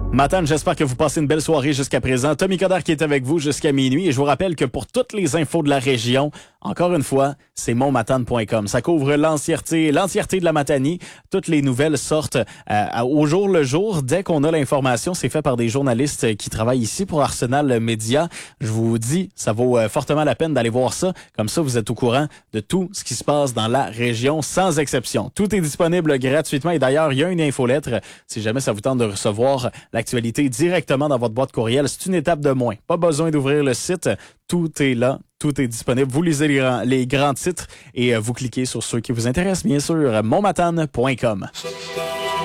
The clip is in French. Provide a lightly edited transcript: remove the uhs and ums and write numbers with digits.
Matane, j'espère que vous passez une belle soirée jusqu'à présent. Tommy Coderre qui est avec vous jusqu'à minuit. Et je vous rappelle que pour toutes les infos de la région, encore une fois, c'est monmatane.com. Ça couvre l'entièreté de la Matanie. Toutes les nouvelles sortent au jour le jour. Dès qu'on a l'information, c'est fait par des journalistes qui travaillent ici pour Arsenal Média. Je vous dis, ça vaut fortement la peine d'aller voir ça. Comme ça, vous êtes au courant de tout ce qui se passe dans la région, sans exception. Tout est disponible gratuitement. Et d'ailleurs, il y a une infolettre. Si jamais ça vous tente de recevoir l'actualité directement dans votre boîte courriel, c'est une étape de moins. Pas besoin d'ouvrir le site. Tout est là. Tout est disponible. Vous lisez les grands titres et vous cliquez sur ceux qui vous intéressent, bien sûr, monmatane.com.